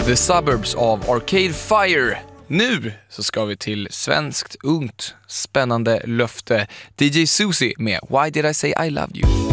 The Suburbs av Arcade Fire. Nu så ska vi till svenskt, ungt, spännande löfte. DJ Susie med Why Did I Say I Love You?